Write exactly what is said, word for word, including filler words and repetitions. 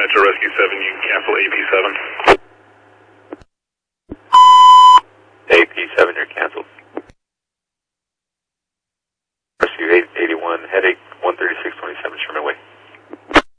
Metro Rescue seven, you can cancel A P seven. A P seven, you're canceled. Rescue eight eighty-one, headache.